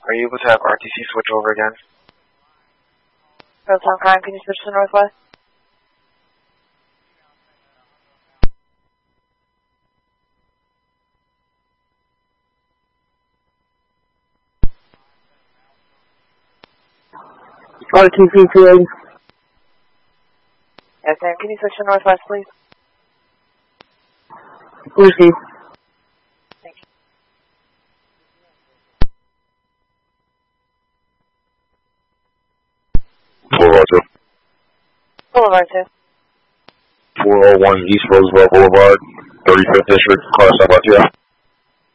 Are you able to have RTC switch over again? Railtown Crime, can you switch to Northwest? RTC 280. Yes, ma'am. Can you switch to Northwest, please? Receive. Thank you. Boulevard 2. 401 East Roosevelt Boulevard, 35th District, car stop out here.